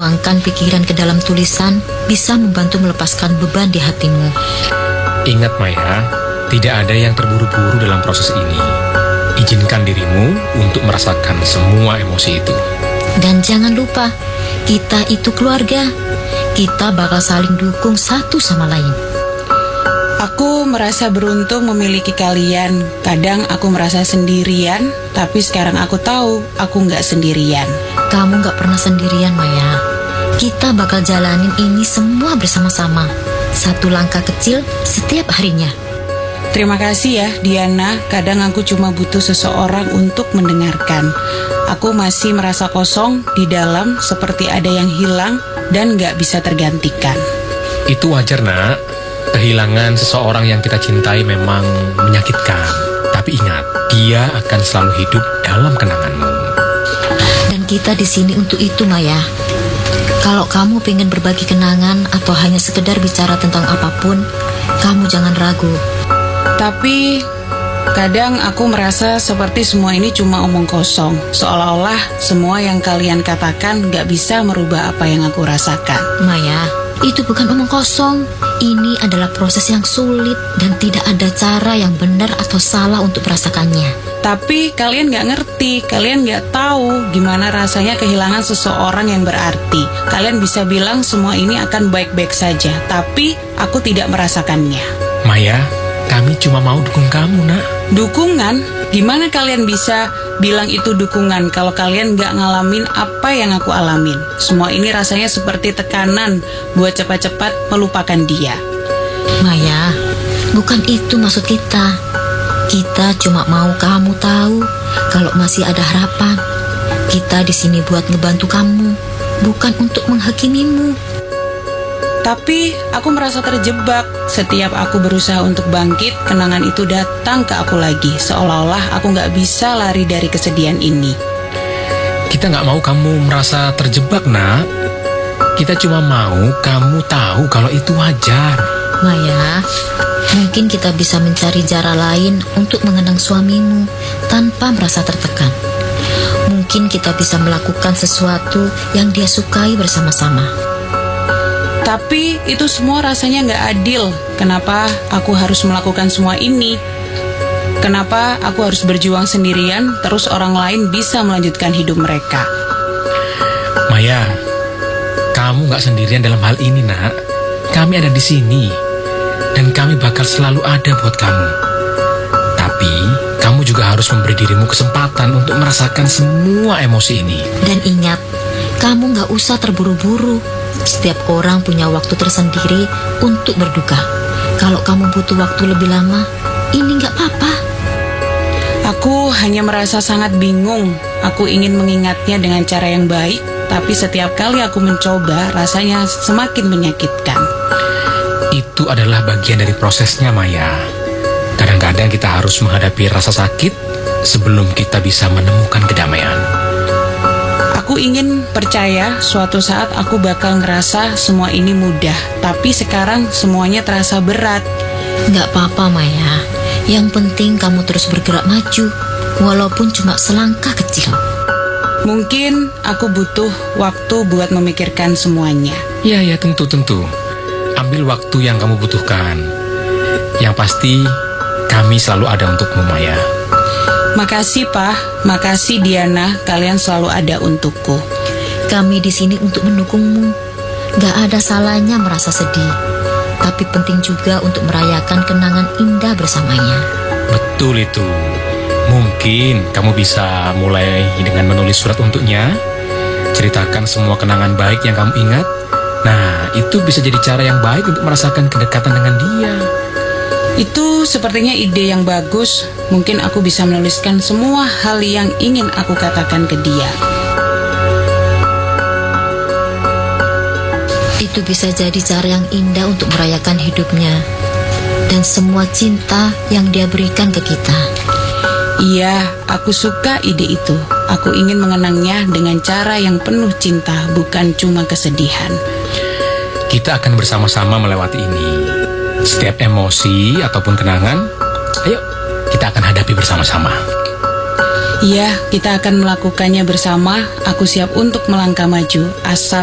menuangkan pikiran ke dalam tulisan bisa membantu melepaskan beban di hatimu. Ingat Maya, tidak ada yang terburu-buru dalam proses ini. Izinkan dirimu untuk merasakan semua emosi itu. Dan jangan lupa, kita itu keluarga. Kita bakal saling dukung satu sama lain. Aku merasa beruntung memiliki kalian. Kadang aku merasa sendirian, tapi sekarang aku tahu aku nggak sendirian. Kamu nggak pernah sendirian, Maya. Kita bakal jalanin ini semua bersama-sama. Satu langkah kecil setiap harinya. Terima kasih ya, Diana. Kadang aku cuma butuh seseorang untuk mendengarkan. Aku masih merasa kosong di dalam, seperti ada yang hilang dan nggak bisa tergantikan. Itu wajar, Nak. Kehilangan seseorang yang kita cintai memang menyakitkan. Tapi ingat, dia akan selalu hidup dalam kenanganmu. Dan kita di sini untuk itu, Maya. Kalau kamu pengen berbagi kenangan atau hanya sekedar bicara tentang apapun, kamu jangan ragu. Tapi kadang aku merasa seperti semua ini cuma omong kosong. Seolah-olah semua yang kalian katakan gak bisa merubah apa yang aku rasakan. Maya, itu bukan omong kosong. Ini adalah proses yang sulit dan tidak ada cara yang benar atau salah untuk merasakannya. Tapi kalian gak ngerti, kalian gak tahu gimana rasanya kehilangan seseorang yang berarti. Kalian bisa bilang semua ini akan baik-baik saja, tapi aku tidak merasakannya. Maya, kami cuma mau dukung kamu, Nak. Dukungan? Gimana kalian bisa bilang itu dukungan kalau kalian gak ngalamin apa yang aku alamin? Semua ini rasanya seperti tekanan buat cepat-cepat melupakan dia. Maya, bukan itu maksud kita. Kita cuma mau kamu tahu kalau masih ada harapan. Kita di sini buat ngebantu kamu, bukan untuk menghakimimu. Tapi aku merasa terjebak. Setiap aku berusaha untuk bangkit, kenangan itu datang ke aku lagi. Seolah-olah aku gak bisa lari dari kesedihan ini. Kita gak mau kamu merasa terjebak, Nak. Kita cuma mau kamu tahu kalau itu wajar. Maya, mungkin kita bisa mencari cara lain untuk mengenang suamimu tanpa merasa tertekan. Mungkin kita bisa melakukan sesuatu yang dia sukai bersama-sama. Tapi itu semua rasanya gak adil. Kenapa aku harus melakukan semua ini? Kenapa aku harus berjuang sendirian, terus orang lain bisa melanjutkan hidup mereka? Maya, kamu gak sendirian dalam hal ini, Nak. Kami ada di sini, dan kami bakal selalu ada buat kamu. Tapi, kamu juga harus memberi dirimu kesempatan untuk merasakan semua emosi ini. Dan ingat, kamu gak usah terburu-buru. Setiap orang punya waktu tersendiri untuk berduka. Kalau kamu butuh waktu lebih lama, ini gak apa-apa. Aku hanya merasa sangat bingung. Aku ingin mengingatnya dengan cara yang baik, tapi setiap kali aku mencoba, rasanya semakin menyakitkan. Itu adalah bagian dari prosesnya, Maya. Kadang-kadang kita harus menghadapi rasa sakit sebelum kita bisa menemukan kedamaian. Aku ingin percaya suatu saat aku bakal ngerasa semua ini mudah, tapi sekarang semuanya terasa berat. Gak apa-apa, Maya. Yang penting kamu terus bergerak maju, walaupun cuma selangkah kecil. Mungkin aku butuh waktu buat memikirkan semuanya. Ya, tentu. Ambil waktu yang kamu butuhkan. Yang pasti, kami selalu ada untukmu, Maya. Makasih, Pak. Makasih, Diana. Kalian selalu ada untukku. Kami di sini untuk mendukungmu. Gak ada salahnya merasa sedih, tapi penting juga untuk merayakan kenangan indah bersamanya. Betul itu. Mungkin kamu bisa mulai dengan menulis surat untuknya. Ceritakan semua kenangan baik yang kamu ingat. Nah, itu bisa jadi cara yang baik untuk merasakan kedekatan dengan dia. Itu sepertinya ide yang bagus. Mungkin aku bisa menuliskan semua hal yang ingin aku katakan ke dia. Itu bisa jadi cara yang indah untuk merayakan hidupnya dan semua cinta yang dia berikan ke kita. Iya, aku suka ide itu. Aku ingin mengenangnya dengan cara yang penuh cinta, bukan cuma kesedihan. Kita akan bersama-sama melewati ini. Setiap emosi ataupun kenangan, ayo kita akan hadapi bersama-sama. Iya, kita akan melakukannya bersama. Aku siap untuk melangkah maju, asal